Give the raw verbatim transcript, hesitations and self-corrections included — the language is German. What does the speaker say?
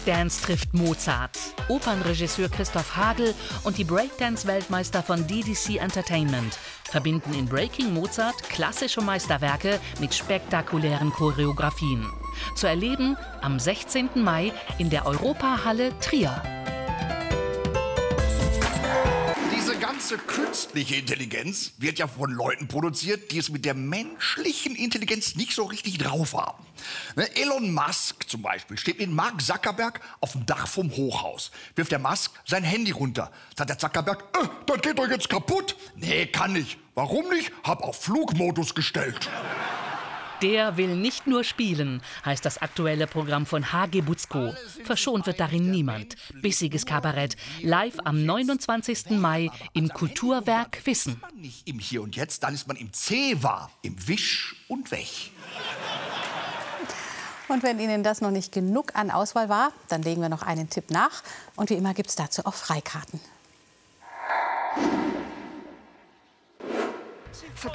Breakdance trifft Mozart. Opernregisseur Christoph Hagel und die Breakdance-Weltmeister von D D C Entertainment verbinden in Breaking Mozart klassische Meisterwerke mit spektakulären Choreografien. Zu erleben am sechzehnten Mai in der Europahalle Trier. Diese ganze künstliche Intelligenz wird ja von Leuten produziert, die es mit der menschlichen Intelligenz nicht so richtig drauf haben. Ne, Elon Musk zum Beispiel steht mit Mark Zuckerberg auf dem Dach vom Hochhaus. Wirft der Musk sein Handy runter. Sagt der Zuckerberg, äh, das geht doch jetzt kaputt. Nee, kann nicht. Warum nicht? Hab auf Flugmodus gestellt. Der will nicht nur spielen, heißt das aktuelle Programm von H G Butzko. Verschont wird darin niemand. Bissiges Kabarett, live am neunundzwanzigsten Mai im Kulturwerk Wissen. Ist man nicht im Hier und Jetzt, dann ist man im Zewa, im Wisch und Weg. Und wenn Ihnen das noch nicht genug an Auswahl war, dann legen wir noch einen Tipp nach. Und wie immer gibt es dazu auch Freikarten.